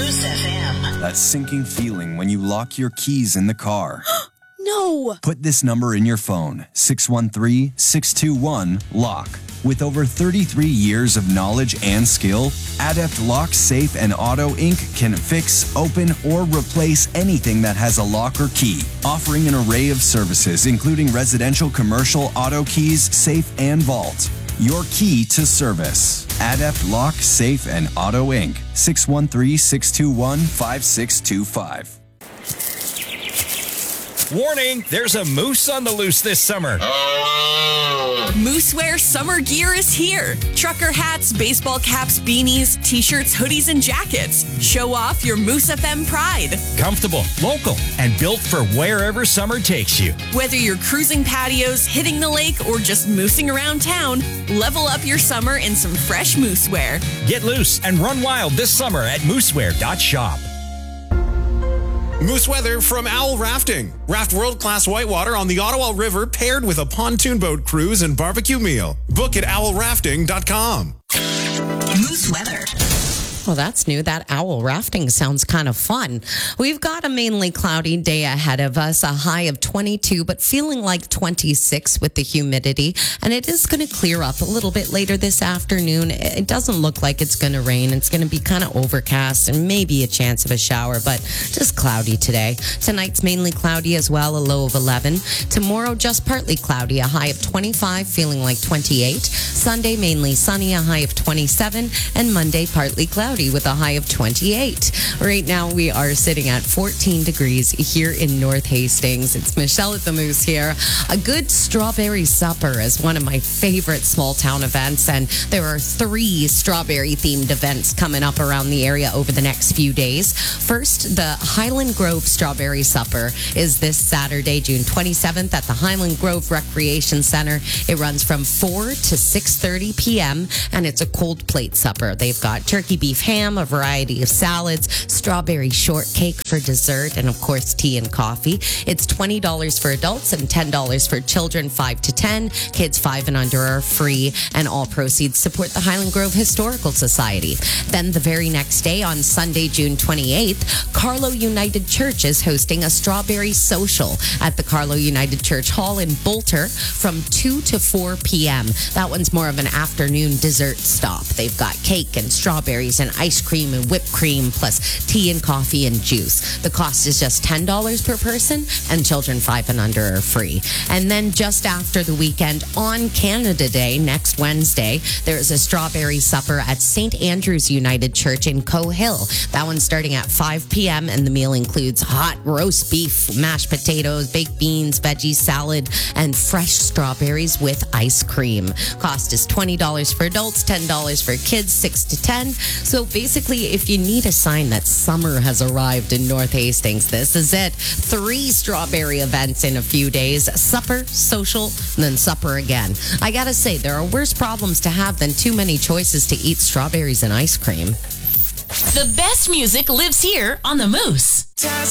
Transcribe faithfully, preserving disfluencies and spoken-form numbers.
Moose F M. That sinking feeling when you lock your keys in the car. No! Put this number in your phone, six one three, six two one, LOCK. With over thirty-three years of knowledge and skill, Adept Lock, Safe, and Auto Incorporated can fix, open, or replace anything that has a lock or key, offering an array of services including residential, commercial, auto keys, safe, and vault. Your key to service. Adept Lock, Safe, and Auto Incorporated. six one three, six two one, five six two five. Warning, there's a moose on the loose this summer. Moosewear summer gear is here. Trucker hats, baseball caps, beanies, t-shirts, hoodies, and jackets. Show off your Moose F M pride. Comfortable, local, and built for wherever summer takes you. Whether you're cruising patios, hitting the lake, or just moosing around town, level up your summer in some fresh moosewear. Get loose and run wild this summer at moosewear dot shop. Moose weather from Owl Rafting. Raft world-class whitewater on the Ottawa River paired with a pontoon boat cruise and barbecue meal. Book at owl rafting dot com. Moose weather. Well, that's new. That owl rafting sounds kind of fun. We've got a mainly cloudy day ahead of us, a high of twenty-two, but feeling like twenty-six with the humidity. And it is going to clear up a little bit later this afternoon. It doesn't look like it's going to rain. It's going to be kind of overcast and maybe a chance of a shower, but just cloudy today. Tonight's mainly cloudy as well, a low of eleven. Tomorrow, just partly cloudy, a high of twenty-five, feeling like twenty-eight. Sunday, mainly sunny, a high of twenty-seven. And Monday, partly cloudy with a high of twenty-eight. Right now, we are sitting at fourteen degrees here in North Hastings. It's Michelle at the Moose here. A good strawberry supper is one of my favorite small town events, and there are three strawberry themed events coming up around the area over the next few days. First, the Highland Grove Strawberry Supper is this Saturday, June twenty-seventh at the Highland Grove Recreation Center. It runs from four to six thirty p.m. and it's a cold plate supper. They've got turkey beef ham, a variety of salads, strawberry shortcake for dessert, and of course tea and coffee. It's twenty dollars for adults and ten dollars for children five to ten. Kids five and under are free, and all proceeds support the Highland Grove Historical Society. Then the very next day, on Sunday, June twenty-eighth, Carlow United Church is hosting a strawberry social at the Carlow United Church Hall in Bolter from two to four p.m. That one's more of an afternoon dessert stop. They've got cake and strawberries and ice cream and whipped cream, plus tea and coffee and juice. The cost is just ten dollars per person, and children five and under are free. And then just after the weekend, on Canada Day, next Wednesday, there is a strawberry supper at Saint Andrew's United Church in Coe Hill. That one's starting at five p.m., and the meal includes hot roast beef, mashed potatoes, baked beans, veggie salad, and fresh strawberries with ice cream. Cost is twenty dollars for adults, ten dollars for kids, six to ten. So basically, if you need a sign that summer has arrived in North Hastings, this is it. Three strawberry events in a few days. Supper, social, and then supper again. I gotta say, there are worse problems to have than too many choices to eat strawberries and ice cream. The best music lives here on the Moose.